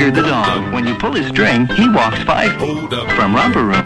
Digger the dog. When you pull his string, he walks 5 feet from Romper Room.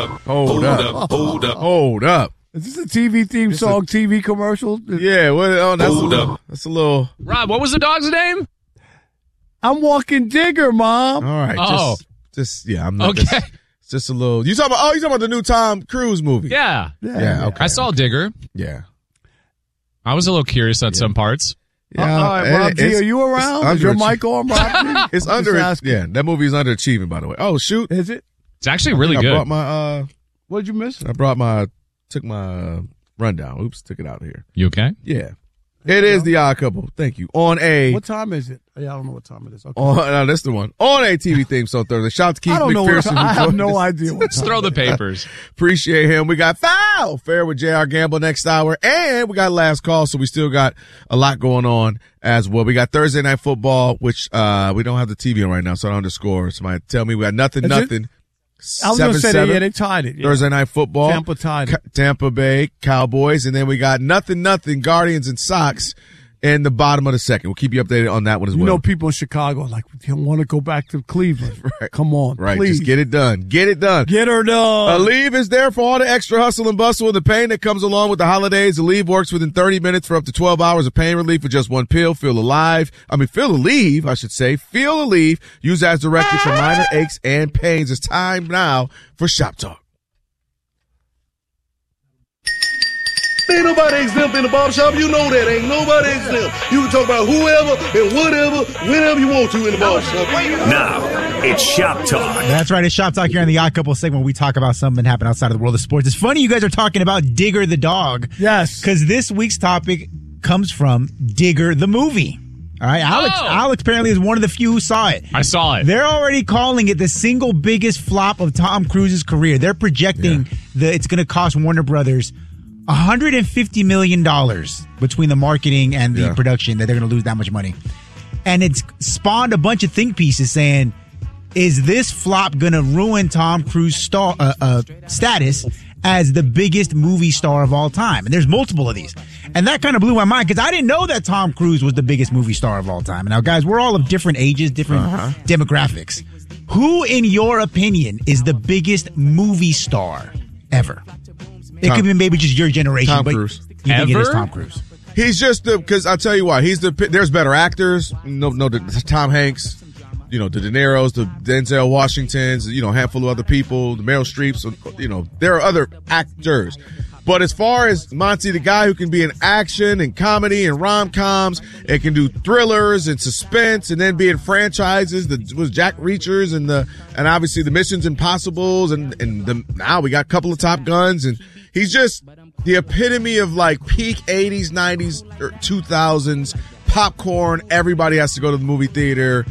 Hold up. Is this a TV theme song, TV commercial? Yeah, that's a little. Rob, what was the dog's name? I'm walking Digger, Mom. All right. Oh. I'm not. Okay. It's just a little. You talking about the new Tom Cruise movie? Yeah. Okay. I saw Digger. Yeah. I was a little curious on some parts. Yeah. All right, Rob G, are you around? Is your mic on, Rob G? It's under. Yeah, that movie is underachieving, by the way. Oh, shoot. Is it? It's actually really good. I brought my. What did you miss? Took my rundown. Oops, took it out of here. You okay? Yeah. It is The Odd Couple. Thank you. What time is it? Yeah, I don't know what time it is. Okay. That's the one. On a TV theme song Thursday. Shout out to Keith McPherson. I have no idea. Let's throw the papers. Appreciate him. We got Foul Fair with J.R. Gamble next hour. And we got Last Call, so we still got a lot going on as well. We got Thursday Night Football, which we don't have the TV on right now, so I don't underscore. Somebody tell me we got nothing. I was going to say that, they tied it. Yeah. Thursday Night Football. Tampa tied it. Tampa Bay Cowboys. And then we got nothing, Guardians and Sox in the bottom of the second. We'll keep you updated on that one as well. You know, people in Chicago are like, we don't want to go back to Cleveland. Right. Come on, right. Please. Just get it done. Get it done. Get her done. Aleve is there for all the extra hustle and bustle and the pain that comes along with the holidays. Aleve works within 30 minutes for up to 12 hours of pain relief with just one pill. Feel Aleve, I should say. Feel Aleve. Use as directed for minor aches and pains. It's time now for Shop Talk. Ain't nobody exempt in the barbershop. You know that. Ain't nobody exempt. You can talk about whoever and whatever, whenever you want to in the barbershop. Now, it's Shop Talk. That's right. It's Shop Talk here on the Odd Couple segment where we talk about something that happened outside of the world of sports. It's funny you guys are talking about Digger the dog. Yes. Because this week's topic comes from Digger the movie. All right, Alex apparently is one of the few who saw it. I saw it. They're already calling it the single biggest flop of Tom Cruise's career. They're projecting that it's going to cost Warner Brothers $150 million between the marketing and the production, that they're going to lose that much money. And it's spawned a bunch of think pieces saying, is this flop going to ruin Tom Cruise's status as the biggest movie star of all time? And there's multiple of these. And that kind of blew my mind because I didn't know that Tom Cruise was the biggest movie star of all time. Now, guys, we're all of different ages, different demographics. Who, in your opinion, is the biggest movie star ever? It could be maybe just your generation, Tom but Cruise. you think it is Tom Cruise. He's just because I'll tell you why. There's better actors. The Tom Hanks, the De Niro's, the Denzel Washingtons, a handful of other people, the Meryl Streeps, there are other actors. But as far as Monty, the guy who can be in action and comedy and rom-coms and can do thrillers and suspense and then be in franchises, was Jack Reachers and obviously the Missions Impossibles now we got a couple of Top Guns, and he's just the epitome of like peak 80s, 90s, or 2000s popcorn. Everybody has to go to the movie theater.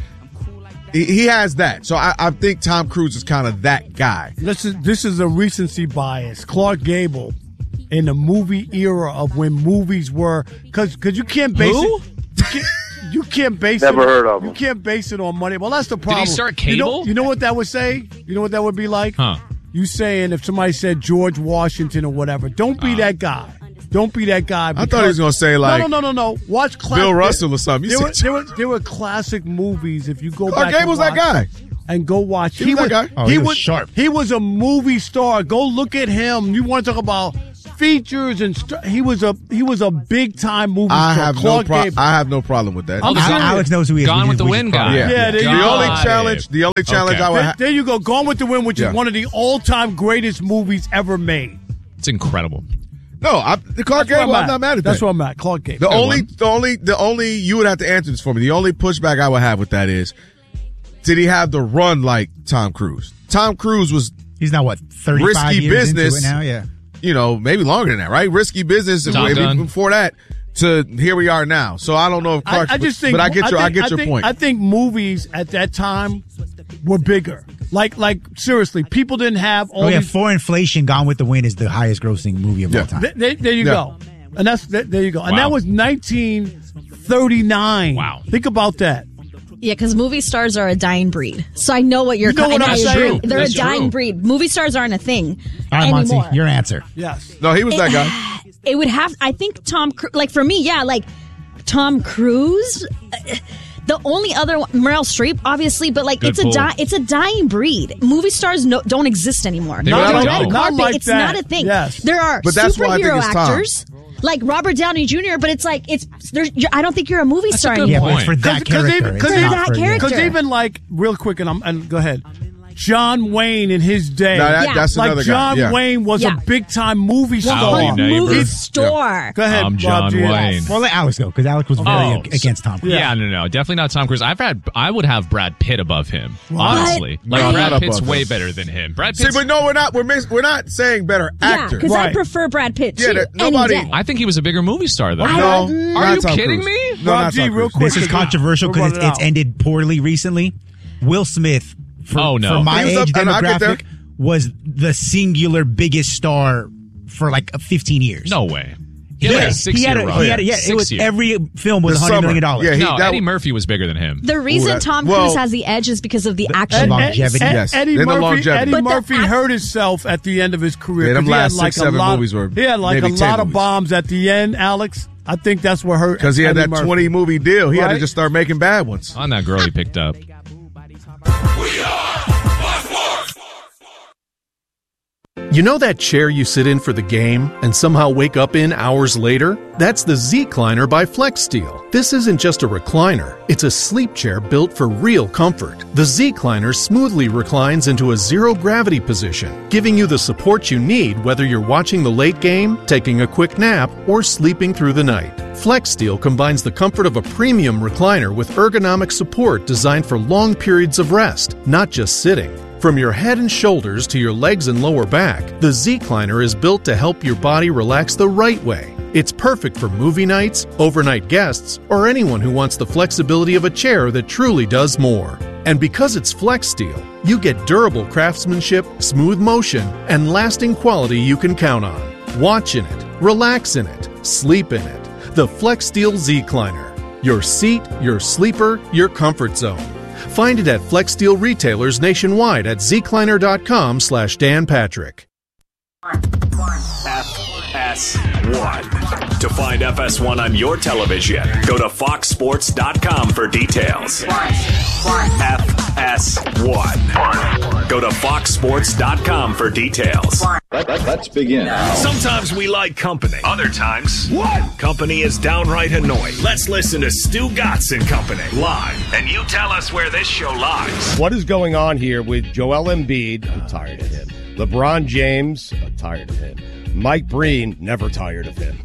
He has that. So I think Tom Cruise is kind of that guy. This is a recency bias. Clark Gable in the movie era of when movies were, because you can't base it. You can't base Never it. heard of him. You can't base it on money. Well, that's the problem. Did he start cable? You know what that would say? You know what that would be like? Huh. You saying if somebody said George Washington or whatever, don't be that guy. Don't be that guy. I thought he was going to say like no. Watch Bill Russell or something. There were classic movies. If you go Clark back, Gable's that guy. And go watch. He was that guy. He was sharp. He was a movie star. Go look at him. You want to talk about features and he was a big time movie star. I have no problem with that. Alex knows who he is. Gone with the Wind guy. Yeah, the only challenge I would have. There you go. Gone with the Wind, which is one of the all time greatest movies ever made. It's incredible. No, Clark Gable, I'm not mad at that. That's where I'm at. Clark Gable. The only you would have to answer this for me. The only pushback I would have with that is, did he have the run like Tom Cruise? Tom Cruise was. He's now what, 35 risky years business into it now? Yeah. Maybe longer than that, right? Risky business, and maybe before that to here we are now. So I don't know if Clark. I just think, but I get your point. I think movies at that time were bigger. Like seriously, people didn't have all. For inflation, Gone with the Wind is the highest grossing movie of all time. There you go, and there you go, and that was 1939. Wow, think about that. Yeah, because movie stars are a dying breed. So I know what you're saying. They're That's a dying true. breed. Movie stars aren't a thing All right, anymore. Monty, your answer. Yes. No, he was that guy. It would have. I think Tom. Like for me, yeah. Like Tom Cruise. The only other one, Meryl Streep, obviously, but like Good it's a dying breed. Movie stars don't exist anymore. They Not really on the don't. carpet, Not like it's that. not a thing. Yes. There are But that's why I think superhero it's time. actors like Robert Downey Jr., but it's like I don't think you're a movie star good anymore. Yeah, but for that Because character. even- it's because not even- for- that character. Because even like real quick, and go ahead, John Wayne in his day. No, Yeah. that's like another John guy. Yeah. Wayne was Yeah. a big time movie Oh, star. you neighbor. Movie Yeah. store. Go ahead, I'm Rob John G. Wayne. Well, let Alex go because Alex was very against Tom Cruise. Yeah, no, definitely not Tom Cruise. I would have Brad Pitt above him. What? Honestly, like No, Brad not Pitt's above way him. better than him. Brad See, Pitt's. but no, we're not. We're not saying better Yeah, actors. because I Right. prefer Brad Pitt Yeah, too. that- any nobody- day. I think he was a bigger movie star though. No, Are not you Tom kidding Cruise. me? No, Rob not G, Tom real Cruise. quick. This is controversial We'll because run it it's out. ended poorly recently. Will Smith, for my He was age up- and I get there. demographic, was the singular biggest star for like 15 years. No way. He had like a 6-year run. It was 6 years. every film was The $100 million. summer. Yeah, No, that- Eddie Murphy was bigger than him. The reason that- Tom well- Cruise has the edge is because of the action. longevity. Yes. Eddie Then the Murphy, longevity. Eddie But the Murphy act- hurt himself at the end of his career. Yeah, them 'cause he had last like 6, a 7 lot, movies were he had like a maybe 10 lot of movies. bombs at the end, Alex. I think that's what hurt. Because he had Eddie that Murphy. 20 movie deal. He had to Right? just start making bad ones. On that girl he picked up. You know that chair you sit in for the game and somehow wake up in hours later? That's the Z-Cliner by FlexSteel. This isn't just a recliner, it's a sleep chair built for real comfort. The Z-Cliner smoothly reclines into a zero-gravity position, giving you the support you need whether you're watching the late game, taking a quick nap, or sleeping through the night. FlexSteel combines the comfort of a premium recliner with ergonomic support designed for long periods of rest, not just sitting. From your head and shoulders to your legs and lower back, the Z-Cliner is built to help your body relax the right way. It's perfect for movie nights, overnight guests, or anyone who wants the flexibility of a chair that truly does more. And because it's FlexSteel, you get durable craftsmanship, smooth motion, and lasting quality you can count on. Watch in it, relax in it, sleep in it. The FlexSteel Z-Cliner. Your seat, your sleeper, your comfort zone. Find it at FlexSteel retailers nationwide at zcliner.com/Dan Patrick. FS1. To find FS1 on your television, go to foxsports.com for details. FS1. Go to foxsports.com for details. Let's begin. Sometimes we like company. Other times, company is downright annoying. Let's listen to Stu Gatz and Company live, and you tell us where this show lies. What is going on here with Joel Embiid? I'm tired of him. LeBron James? I'm tired of him. Mike Breen? Never tired of him.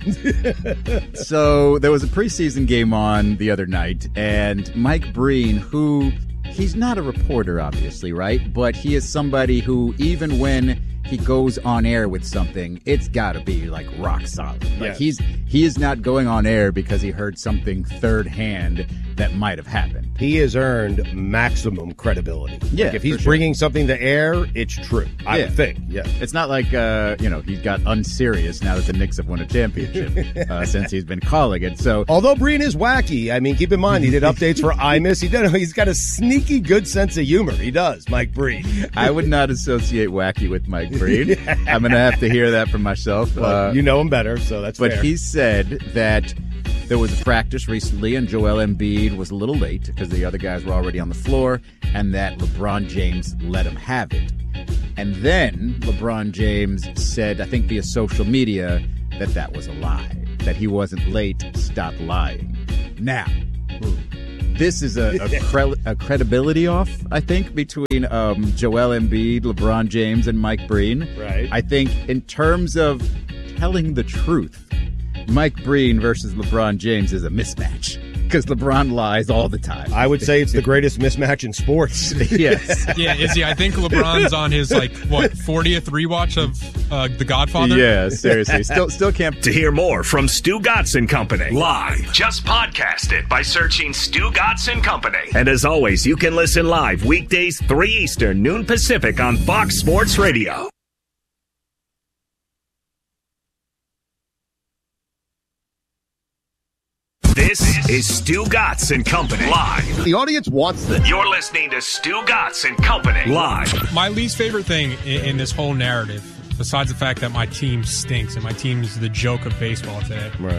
So there was a preseason game on the other night, and Mike Breen, who he's not a reporter, obviously, right? But he is somebody who, even when he goes on air with something, it's got to be like rock solid. Like Yes. he is not going on air because he heard something third hand that might have happened. He has earned maximum credibility. Yeah, Like if he's for sure. bringing something to air, it's true. I Yeah. would think. Yeah. It's not like, he got unserious now that the Knicks have won a championship since he's been calling it. So, Although Breen is wacky, I mean, keep in mind he did updates for IMIS. He's got a sneaky good sense of humor. He does, Mike Breen. I would not associate wacky with Mike Breen. I'm going to have to hear that from myself. Well, you know him better, so that's But fair. he said that there was a practice recently, and Joel Embiid was a little late because the other guys were already on the floor, and that LeBron James let him have it. And then LeBron James said, I think via social media, that was a lie, that he wasn't late, stop lying. Now, this is a credibility off, I think, between Joel Embiid, LeBron James, and Mike Breen. Right. I think in terms of telling the truth, Mike Breen versus LeBron James is a mismatch because LeBron lies all the time. I would say it's the greatest mismatch in sports. Yes. Yeah, Izzy, I think LeBron's on his 40th rewatch of The Godfather. Yeah, seriously. Still can't. To hear more from Stu Gatz and Company live, just podcast it by searching Stu Gatz and Company. And as always, you can listen live weekdays 3 Eastern, noon Pacific on Fox Sports Radio. This is Stu Gatz and Company live. The audience wants this. You're listening to Stu Gatz and Company live. My least favorite thing in this whole narrative, besides the fact that my team stinks and my team is the joke of baseball today,